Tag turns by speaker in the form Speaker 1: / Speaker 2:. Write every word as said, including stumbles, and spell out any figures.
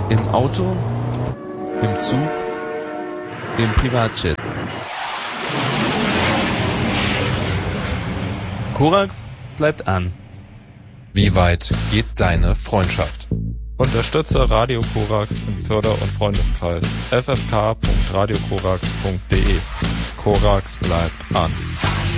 Speaker 1: Im Auto? Im Zug? Im Privatjet? Korax bleibt an.
Speaker 2: Wie weit geht deine Freundschaft?
Speaker 3: Unterstütze Radio Korax im Förder- und Freundeskreis. f f k punkt radio korax punkt d e. Korax bleibt an.